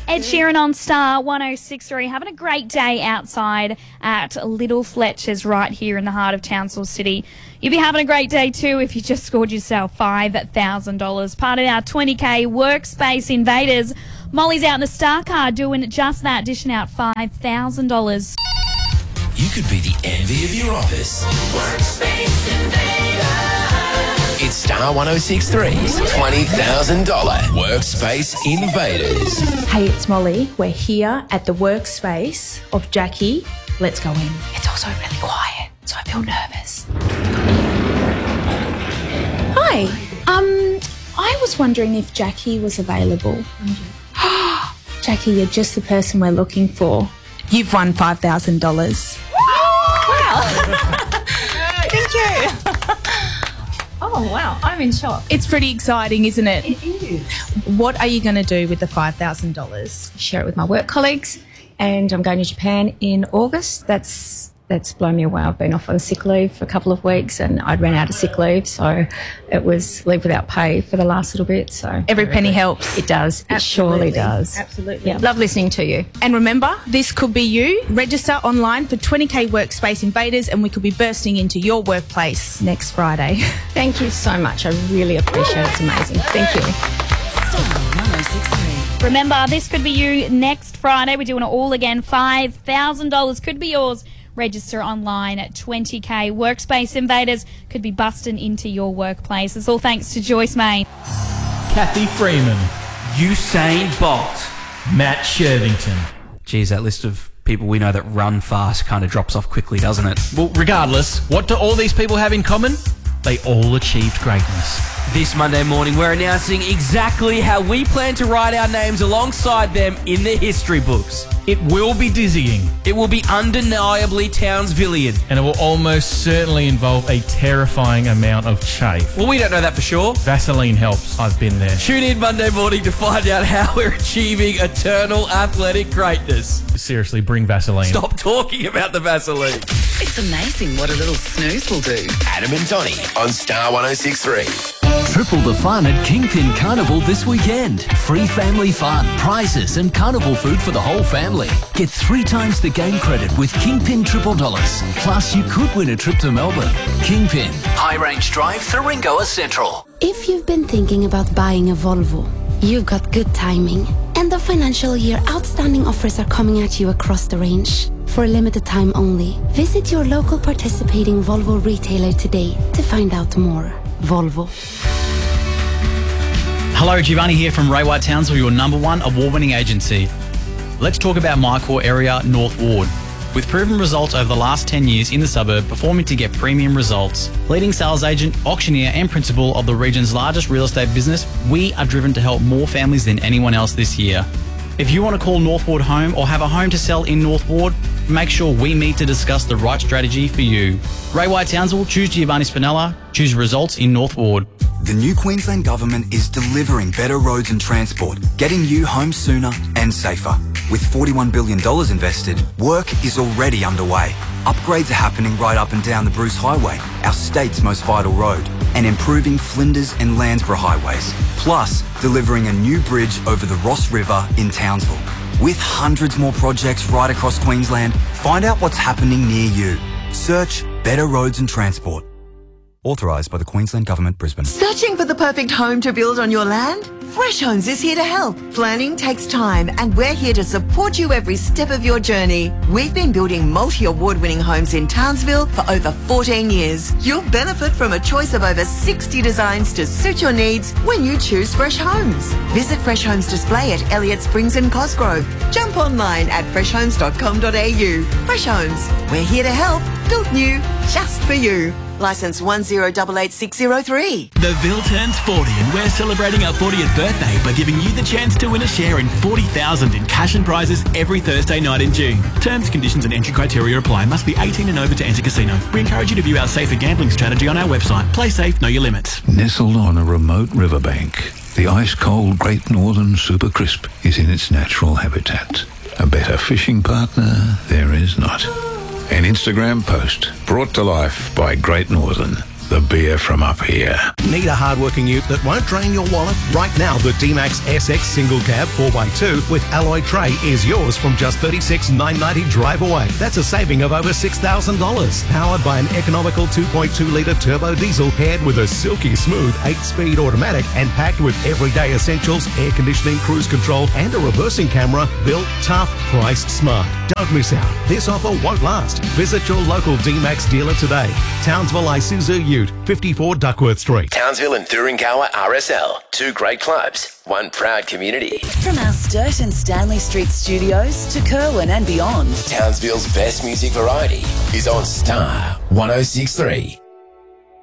Ed Sheeran on Star 106.3. Having a great day outside at Little Fletcher's right here in the heart of Townsville City. You'll be having a great day too if you just scored yourself $5,000. Part of our 20K Workspace Invaders. Molly's out in the Star Car doing just that, dishing out $5,000. You could be the envy of your office. Workspace Invaders. It's Star 106.3's $20,000 Workspace Invaders. Hey, it's Molly. We're here at the workspace of Jackie. Let's go in. It's also really quiet, so I feel nervous. Hi. I was wondering if Jackie was available. Jackie, you're just the person we're looking for. You've won $5,000. Wow. Thank you. Oh, wow. I'm in shock. It's pretty exciting, isn't it? It is. What are you going to do with the $5,000? Share it with my work colleagues, and I'm going to Japan in August. That's blown me away. I've been off on sick leave for a couple of weeks, and I'd ran out of sick leave, so it was leave without pay for the last little bit. So Every penny helps. it does. It surely does. Absolutely. Yeah. Love listening to you. And remember, this could be you. Register online for 20K Workspace Invaders, and we could be bursting into your workplace next Friday. Thank you so much. I really appreciate it. It's amazing. Thank you. Remember, this could be you next Friday. We're doing it all again. $5,000 could be yours. Register online at 20K Workspace Invaders. Could be busting into your workplace. It's all thanks to Joyce May. Kathy Freeman, Usain Bolt, Matt Shirvington. Geez, that list of people we know that run fast kind of drops off quickly, doesn't it? Well, regardless, what do all these people have in common? They all achieved greatness. This Monday morning, we're announcing exactly how we plan to write our names alongside them in the history books. It will be dizzying, It will be undeniably Townsvillian. and it will almost certainly involve a terrifying amount of chafe. Well, we don't know that for sure. Vaseline helps. I've been there. Tune in Monday morning to find out how we're achieving eternal athletic greatness. Seriously, bring Vaseline. Stop talking about the Vaseline. It's amazing what a little snooze will do. Adam and Donnie on Star 106.3. Triple the fun at Kingpin Carnival this weekend. Free family fun, prizes and carnival food for the whole family. Get 3 times the game credit with Kingpin $triple. Plus, you could win a trip to Melbourne. Kingpin, High Range Drive, Thuringoa Central. If you've been thinking about buying a Volvo, you've got good timing. End of financial year outstanding offers are coming at you across the range. For a limited time only, visit your local participating Volvo retailer today to find out more. Volvo. Hello, Giovanni here from Ray White Townsville, your #1 award-winning agency. Let's talk about my core area, North Ward. With proven results over the last 10 years in the suburb, performing to get premium results, leading sales agent, auctioneer and principal of the region's largest real estate business, we are driven to help more families than anyone else this year. If you want to call North Ward home or have a home to sell in North Ward, make sure we meet to discuss the right strategy for you. Ray White Townsville, choose Giovanni Spinella, choose results in North Ward. The new Queensland Government is delivering better roads and transport, getting you home sooner and safer. With $41 billion invested, work is already underway. Upgrades are happening right up and down the Bruce Highway, our state's most vital road, and improving Flinders and Landsborough highways. Plus, delivering a new bridge over the Ross River in Townsville. With hundreds more projects right across Queensland, find out what's happening near you. Search Better Roads and Transport. Authorised by the Queensland Government, Brisbane. Searching for the perfect home to build on your land? Fresh Homes is here to help. Planning takes time, and we're here to support you every step of your journey. We've been building multi-award-winning homes in Townsville for over 14 years. You'll benefit from a choice of over 60 designs to suit your needs when you choose Fresh Homes. Visit Fresh Homes Display at Elliott Springs and Cosgrove. Jump online at freshhomes.com.au. Fresh Homes, we're here to help. Built new, just for you. Licence 1088603. The Ville turns 40 and we're celebrating our 40th birthday by giving you the chance to win a share in $40,000 in cash and prizes every Thursday night in June. Terms, conditions and entry criteria apply. Must be 18 and over to enter casino. We encourage you to view our safer gambling strategy on our website. Play safe, know your limits. Nestled on a remote riverbank, the ice-cold Great Northern Super Crisp is in its natural habitat. A better fishing partner there is not. An Instagram post brought to life by Great Northern. the beer from up here. Need a hard-working ute that won't drain your wallet? Right now, the D-Max SX Single Cab 4x2 with alloy tray is yours from just $36,990 drive away. That's a saving of over $6,000. Powered by an economical 2.2-litre turbo diesel paired with a silky smooth 8-speed automatic and packed with everyday essentials, air conditioning, cruise control and a reversing camera. Built tough, priced smart. Don't miss out. This offer won't last. Visit your local D-Max dealer today. Townsville Isuzu Ute, 54 Duckworth Street. Townsville and Thuringowa RSL. 2 great clubs, 1 proud community. From our Sturt and Stanley Street studios to Kerwin and beyond, Townsville's best music variety is on Star 106.3.